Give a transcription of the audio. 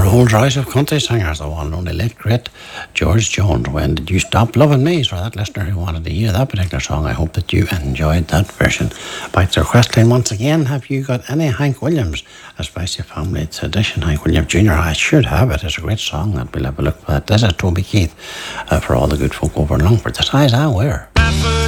Rolls Royce of country singers, the one and only late great George Jones. When did you stop loving me? So that listener who wanted to hear that particular song, I hope that you enjoyed that version. Back to our question once again, have you got any Hank Williams, a Spicy Family edition? Hank Williams Jr., I should have it. It's a great song, and we'll have a look for that. This is Toby Keith for all the good folk over in Longford. The size I wear.